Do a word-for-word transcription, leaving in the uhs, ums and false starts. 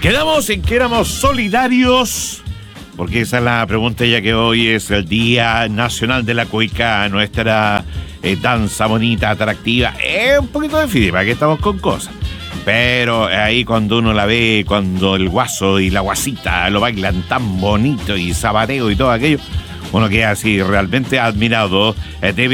Quedamos en que éramos solidarios, porque esa es la pregunta, ya que hoy es el Día Nacional de la Cuica, nuestra eh, danza bonita, atractiva. Es un poquito difícil, para que estamos con cosas. Pero ahí cuando uno la ve, cuando el guaso y la guasita lo bailan tan bonito y sabateo y todo aquello, uno queda así realmente admirado. Eh,